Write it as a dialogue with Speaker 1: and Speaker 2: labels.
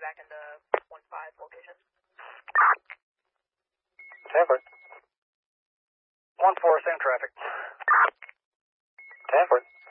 Speaker 1: back in the 1-5 location.
Speaker 2: Sanford. 1-4, same traffic. Sanford.